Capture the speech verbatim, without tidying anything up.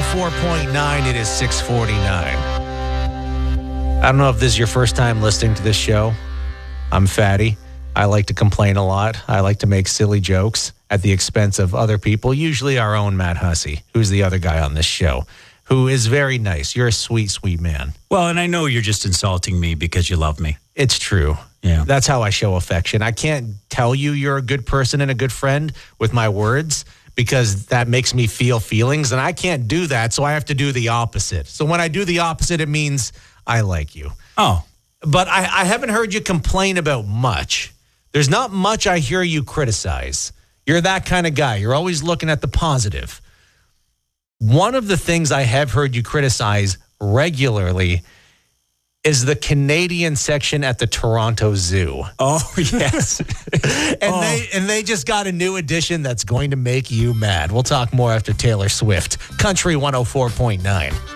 four point nine. It is six forty-nine. I don't know if this is your first time listening to this show. I'm Fatty. I like to complain a lot. I like to make silly jokes at the expense of other people, usually our own Matt Hussey, who's the other guy on this show, who is very nice. You're a sweet, sweet man. Well, and I know you're just insulting me because you love me. It's true. Yeah. That's how I show affection. I can't tell you you're a good person and a good friend with my words because that makes me feel feelings, and I can't do that, so I have to do the opposite. So when I do the opposite, it means I like you. Oh. But I, I haven't heard you complain about much. There's not much I hear you criticize. You're that kind of guy. You're always looking at the positive. One of the things I have heard you criticize regularly is the Canadian section at the Toronto Zoo. Oh, yes. and oh. they and they just got a new edition that's going to make you mad. We'll talk more after Taylor Swift. Country one oh four point nine.